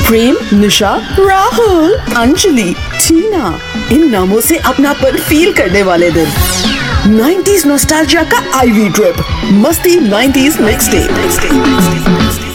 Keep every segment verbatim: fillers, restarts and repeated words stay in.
प्रेम, निशा, राहुल, अंजलि, टीना, इन नामों से अपनापन फील करने वाले दिन। नाइंटीज़ नॉस्टैल्जिया का आईवी ट्रिप, मस्ती nineties mix day.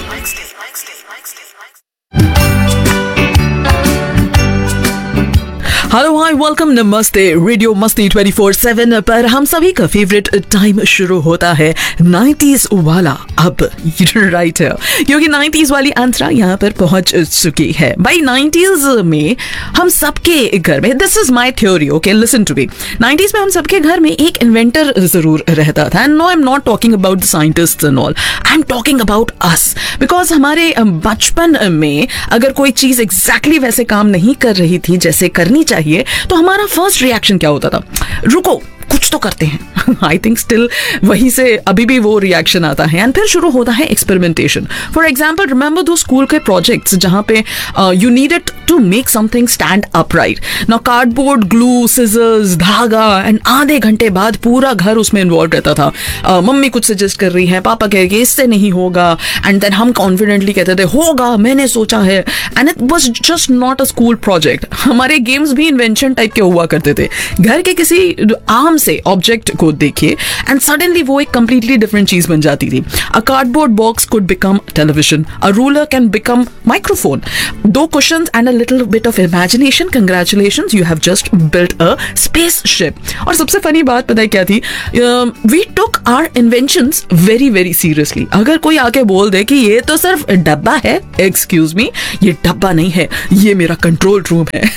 Hello hi welcome नमस्ते। रेडियो मस्ती ट्वेंटी फोर सेवन पर हम सभी का फेवरेट टाइम शुरू होता है नाइंटीज़ वाला। अब राइट है, क्योंकि नाइंटीज़ वाली अंतरा यहाँ पर पहुंच चुकी है। भाई नाइंटीज़ में हम सबके घर में, this is my theory, okay listen to me, nineties में हम सबके घर में एक इन्वेंटर जरूर रहता था। No I am not talking about the scientists and all, I am talking about us. Because हमारे बचपन में अगर कोई चीज एग्जैक्टली वैसे काम नहीं कर रही थी जैसे करनी चाहिए, तो हमारा फर्स्ट रिएक्शन क्या होता था? रुको, कुछ तो करते हैं। आई थिंक स्टिल वहीं से अभी भी वो रिएक्शन आता है। एंड फिर शुरू होता है एक्सपेरिमेंटेशन। फॉर एग्जाम्पल, रिमेंबर दो स्कूल के प्रोजेक्ट्स जहां पे you needed to make something stand upright. Now cardboard, glue, scissors, धागा, एंड आधे घंटे बाद पूरा घर उसमें इन्वॉल्व रहता था। uh, मम्मी कुछ सजेस्ट कर रही है, पापा कह रहे इससे नहीं होगा, एंड देन हम कॉन्फिडेंटली कहते थे होगा, मैंने सोचा है। And it was just not a school project. हमारे गेम्स भी इन्वेंशन टाइप के हुआ करते थे। घर के किसी आम से ऑब्जेक्ट को देखिए एंड सडनली वो एक कंप्लीटली डिफरेंट चीज बन जाती थी। A cardboard box could become television, a ruler can become microphone, दो cushions and a little bit of imagination, congratulations, you have just built a spaceship. और सबसे फनी बात पता है क्या थी? We took our inventions very very seriously. अगर कोई आके बोल दे कि ये तो सिर्फ डब्बा है, एक्सक्यूज मी, ये डब्बा नहीं है, ये मेरा कंट्रोल रूम है।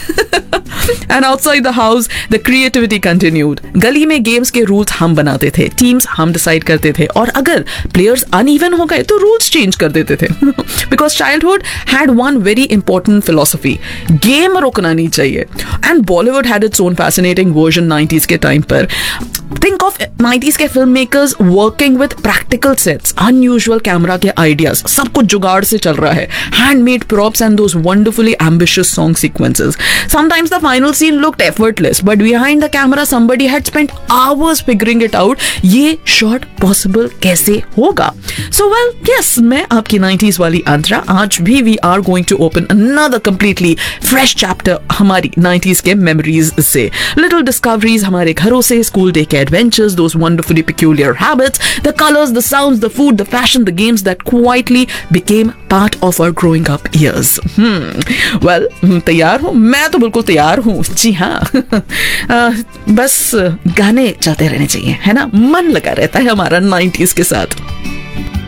And outside the house, the creativity continued. गली में गेम्स के रूल्स हम बनाते थे, टीम्स हम डिसाइड करते थे, और अगर प्लेयर्स अनइवन हो गए तो रूल्स चेंज कर देते थे। Because childhood had one very important philosophy: game रोकना नहीं चाहिए। And Bollywood had its own fascinating version nineties के टाइम पर। Think of नाइंटीज़ के film makers working with practical sets, unusual camera के आइडियाज, सब कुछ जुगाड़ से चल रहा है, handmade props and those wonderfully ambitious song sequences. Sometimes the final scene looked effortless, but behind the camera somebody had spent hours figuring it out. ये shot possible कैसे होगा? So well, yes, मैं आपकी नाइंटीज़ वाली अंतरा आज भी we are going to open another completely fresh chapter हमारी nineties के memories से। Little discoveries हमारे घरों से, school day के adventures, those wonderfully peculiar habits, the colors, the sounds, the food, the fashion, the games that quietly became part of our growing up years. Hmm. Well, तैयार हूँ? मैं तो बिल्कुल तैयार हूँ। जी हाँ। बस गाने चलते रहने चाहिए, है ना? मन लगा रहता है हमारा नाइंटीज़ के साथ।